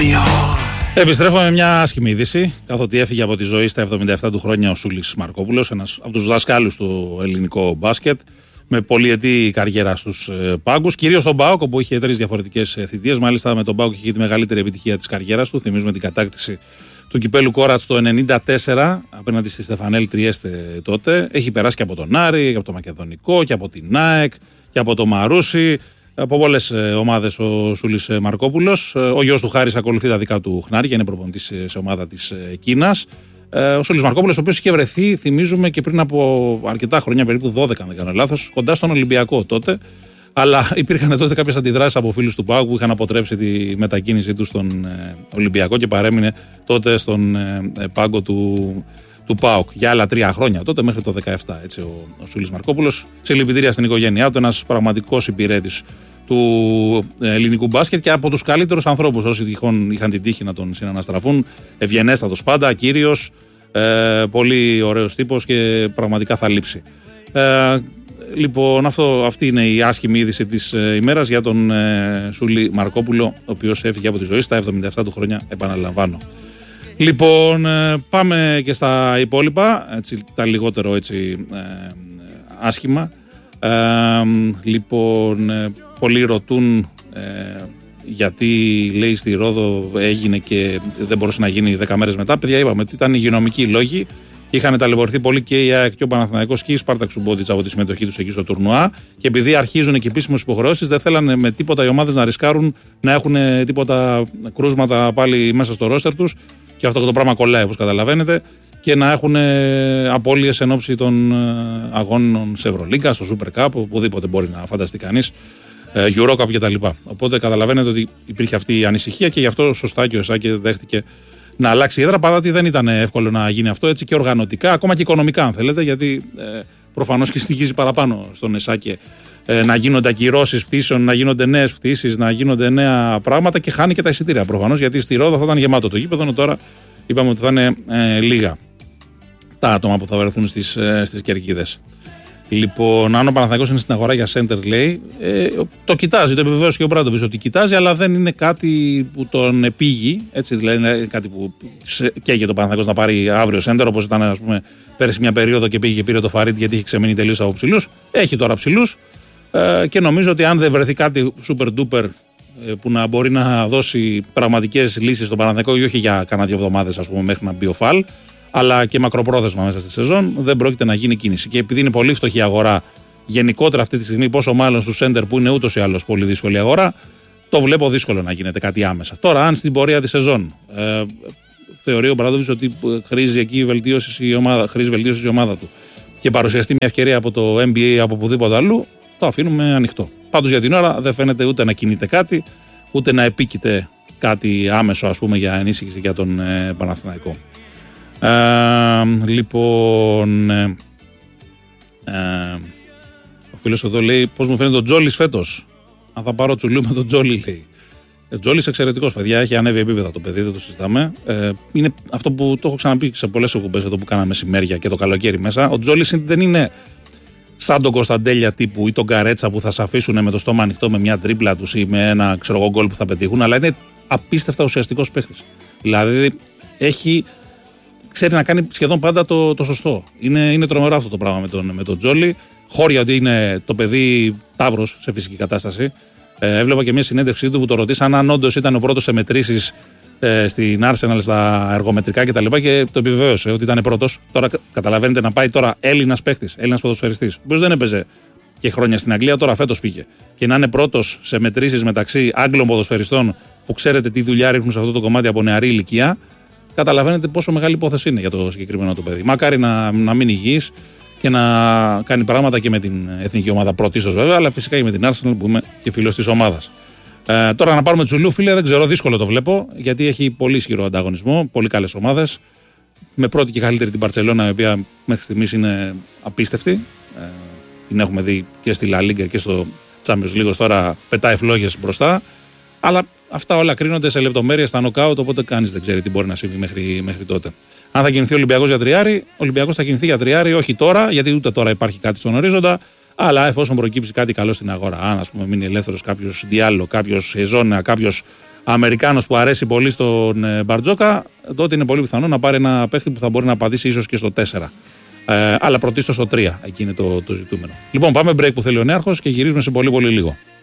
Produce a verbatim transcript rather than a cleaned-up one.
Επιστρέφουμε με μια άσχημη είδηση. Καθότι έφυγε από τη ζωή στα εβδομήντα επτά του χρόνια ο Σούλης Μαρκόπουλος, ένας από τους δασκάλους του ελληνικού μπάσκετ, με πολυετή καριέρα στους ε, πάγκους. Κυρίως στον ΠΑΟΚ, όπου είχε τρεις διαφορετικές ε, θητείες. Μάλιστα με τον ΠΑΟΚ είχε τη μεγαλύτερη επιτυχία της καριέρας του. Θυμίζουμε την κατάκτηση του κυπέλου Κόρατς το ενενήντα τέσσερα απέναντι στη Στεφανέλ Τριέστε τότε. Έχει περάσει και από τον Άρη, και από το Μακεδονικό, και από την ΑΕΚ, και από το Μαρούσι. Από πολλές ομάδες ο Σούλης Μαρκόπουλος. Ο γιος του Χάρης ακολουθεί τα δικά του χνάρια, είναι προπονητής σε ομάδα της Κίνας. Ο Σούλης Μαρκόπουλος, ο οποίος είχε βρεθεί, θυμίζουμε, και πριν από αρκετά χρόνια, περίπου δώδεκα, αν δεν κάνω λάθος, κοντά στον Ολυμπιακό τότε. Αλλά υπήρχαν τότε κάποιες αντιδράσεις από φίλους του ΠΑΟΚ που είχαν αποτρέψει τη μετακίνησή του στον Ολυμπιακό και παρέμεινε τότε στον πάγκο του. του ΠΑΟΚ για άλλα τρία χρόνια τότε μέχρι το δεκαεπτά. Έτσι, ο, ο Σούλης Μαρκόπουλος. Συλληπιτήρια στην οικογένειά του, ένας πραγματικός υπηρέτης του ελληνικού μπάσκετ και από τους καλύτερους ανθρώπους. Όσοι τυχόν είχαν την τύχη να τον συναναστραφούν, ευγενέστατος πάντα, κύριος, ε, πολύ ωραίος τύπος και πραγματικά θα λείψει. Ε, λοιπόν, αυτό, αυτή είναι η άσχημη είδηση της ε, ημέρας για τον ε, Σούλη Μαρκόπουλο, ο οποίος έφυγε από τη ζωή στα εβδομήντα επτά του χρόνια, επαναλαμβάνω. Λοιπόν, πάμε και στα υπόλοιπα, έτσι, τα λιγότερο έτσι, ε, άσχημα. Ε, λοιπόν, πολλοί ρωτούν ε, γιατί, λέει, στη Ρόδο έγινε και δεν μπορούσε να γίνει δέκα μέρες μετά. Παιδιά, είπαμε ότι ήταν υγειονομικοί λόγοι. Είχαν ταλαιπωρηθεί πολύ και η ΑΕΚ και ο Παναθηναϊκός και η Σπάρτακ Σουμπότιτς από τη συμμετοχή τους εκεί στο τουρνουά. Και επειδή αρχίζουν και επίσημες υποχρεώσεις, δεν θέλανε με τίποτα οι ομάδες να ρισκάρουν να έχουν τίποτα κρούσματα πάλι μέσα στο ρόστερ τους. Και αυτό το πράγμα κολλάει, όπως καταλαβαίνετε, και να έχουν απώλειες εν ώψη των αγώνων σε Ευρωλίγκα, στο Super Cup, οπουδήποτε μπορεί να φανταστεί κανείς, Eurocup κτλ. Οπότε καταλαβαίνετε ότι υπήρχε αυτή η ανησυχία και γι' αυτό σωστά και ο ΕΣΑΚΕ δέχτηκε να αλλάξει η έδρα, παρά ότι δεν ήταν εύκολο να γίνει αυτό έτσι και οργανωτικά, ακόμα και οικονομικά, αν θέλετε, γιατί ε, προφανώς και στοιχίζει παραπάνω στον ΕΣΑΚΕ ε, να γίνονται ακυρώσεις πτήσεων, να γίνονται νέες πτήσεις, να γίνονται νέα πράγματα και χάνει και τα εισιτήρια προφανώς, γιατί στη Ρόδο θα ήταν γεμάτο το γήπεδο, ενώ τώρα είπαμε ότι θα είναι ε, λίγα τα άτομα που θα βρεθούν στις, ε, στις κερκίδες. Λοιπόν, αν ο Παναθηναϊκός είναι στην αγορά για center, λέει, ε, το κοιτάζει, το επιβεβαίωσε και ο Μπράντοβιτς ότι κοιτάζει, αλλά δεν είναι κάτι που τον επήγει. Έτσι, δηλαδή, είναι κάτι που καίγεται ο Παναθηναϊκός να πάρει αύριο center, όπως ήταν, ας πούμε, πέρυσι μια περίοδο και πήγε και πήρε το Φαρίτ γιατί είχε ξεμείνει τελείως από ψηλούς. Έχει τώρα ψηλούς ε, και νομίζω ότι αν δεν βρεθεί κάτι super duper ε, που να μπορεί να δώσει πραγματικές λύσεις στον Παναθηναϊκό, όχι για κανένα δύο εβδομάδες, ας πούμε, μέχρι να μπει ο Φαλ, αλλά και μακροπρόθεσμα μέσα στη σεζόν, δεν πρόκειται να γίνει κίνηση. Και επειδή είναι πολύ φτωχή αγορά γενικότερα αυτή τη στιγμή, πόσο μάλλον στου σέντερ που είναι ούτως ή άλλως πολύ δύσκολη αγορά, το βλέπω δύσκολο να γίνεται κάτι άμεσα. Τώρα, αν στην πορεία τη σεζόν ε, θεωρεί ο Μπράντοβιτς ότι χρήζει εκεί βελτίωση η ομάδα, χρήζει βελτίωση η ομάδα του και παρουσιαστεί μια ευκαιρία από το N B A από οπουδήποτε αλλού, το αφήνουμε ανοιχτό. Πάντως για την ώρα δεν φαίνεται ούτε να κινείται κάτι, ούτε να επίκειται κάτι άμεσο, ας πούμε, για ενίσχυση για τον ε, Παναθηναϊκό. Ε, λοιπόν, ε, ε, ο φίλος εδώ λέει πώς μου φαίνεται ο Τζόλις φέτος. Αν θα πάρω τσουλού με τον Τζόλι, λέει. Ο Τζόλις εξαιρετικός, παιδιά, έχει ανέβει επίπεδα το παιδί, δεν το συζητάμε. Ε, είναι αυτό που το έχω ξαναπεί σε πολλές εκπομπές εδώ που κάναμε μεσημέρια και το καλοκαίρι μέσα. Ο Τζόλις δεν είναι σαν τον Κωνσταντέλια τύπου ή τον Καρέτσα που θα σε αφήσουν με το στόμα ανοιχτό με μια τρίπλα τους ή με ένα ξέρω γκολ που θα πετύχουν, αλλά είναι απίστευτα ουσιαστικός παίχτης. Δηλαδή έχει. Ξέρει να κάνει σχεδόν πάντα το, το σωστό. Είναι, είναι τρομερό αυτό το πράγμα με τον, με τον Τζόλι. Χώρια ότι είναι το παιδί ταύρος σε φυσική κατάσταση. Ε, έβλεπα και μια συνέντευξή του που το ρωτήσαν αν όντως ήταν ο πρώτος σε μετρήσεις ε, στην Arsenal στα εργομετρικά κτλ. Και, και το επιβεβαίωσε ότι ήταν πρώτος. Τώρα καταλαβαίνετε να πάει τώρα Έλληνας παίχτης, Έλληνας ποδοσφαιριστής, ο οποίος δεν έπαιζε και χρόνια στην Αγγλία, τώρα φέτος πήγε. Και να είναι πρώτος σε μετρήσεις μεταξύ Άγγλων ποδοσφαιριστών που ξέρετε τι δουλειά ρίχνουν σε αυτό το κομμάτι από νεαρή ηλικία. Καταλαβαίνετε πόσο μεγάλη υπόθεση είναι για το συγκεκριμένο το παιδί. Μακάρι να, να μείνει υγιής και να κάνει πράγματα και με την εθνική ομάδα πρωτίστως βέβαια, αλλά φυσικά και με την Arsenal που είμαι και φίλος της ομάδας. Ε, τώρα να πάρουμε Τσουλού, φίλε, δεν ξέρω, δύσκολο το βλέπω, γιατί έχει πολύ ισχυρό ανταγωνισμό, πολύ καλές ομάδες. Με πρώτη και καλύτερη την Μπαρτσελόνα, η οποία μέχρι στιγμής είναι απίστευτη. Ε, την έχουμε δει και στη La Liga και στο Champions League, τώρα πετάει φλόγες μπροστά. Αλλά αυτά όλα κρίνονται σε λεπτομέρειες στα νοκάουτ, οπότε κανείς δεν ξέρει τι μπορεί να συμβεί μέχρι, μέχρι τότε. Αν θα κινηθεί ο Ολυμπιακός για τριάρι, ο Ολυμπιακός θα κινηθεί για τριάρι, όχι τώρα, γιατί ούτε τώρα υπάρχει κάτι στον ορίζοντα, αλλά εφόσον προκύψει κάτι καλό στην αγορά. Αν, ας πούμε, μείνει ελεύθερος κάποιος Διάλο, κάποιος Ζώνα, κάποιος Αμερικάνος που αρέσει πολύ στον ε, Μπαρτζόκα, τότε είναι πολύ πιθανό να πάρει ένα παίχτη που θα μπορεί να απαντήσει ίσως και στο τέσσερα. Ε, αλλά πρωτίστως στο τρία. Εκεί είναι το, το ζητούμενο. Λοιπόν, πάμε break που θέλει ο Νέαρχος και γυρίζουμε σε πολύ πολύ λίγο.